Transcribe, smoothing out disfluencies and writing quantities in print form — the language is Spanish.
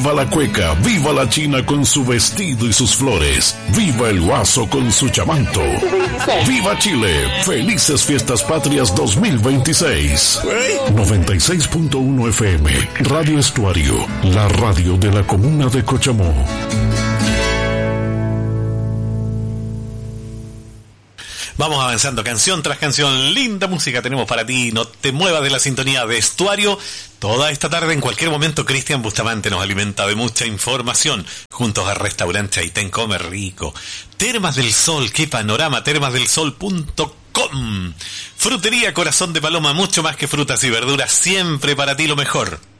Viva la cueca, viva la China con su vestido y sus flores. Viva el Guaso con su chamanto. Viva Chile, felices fiestas patrias 2026. 96.1 FM, Radio Estuario, la radio de la comuna de Cochamó. Vamos avanzando canción tras canción, linda música tenemos para ti, no te muevas de la sintonía de Estuario. Toda esta tarde, en cualquier momento, Cristian Bustamante nos alimenta de mucha información, juntos al restaurante Aitén Come Rico. Termas del Sol, qué panorama, termasdelsol.com. Frutería Corazón de Paloma, mucho más que frutas y verduras, siempre para ti lo mejor.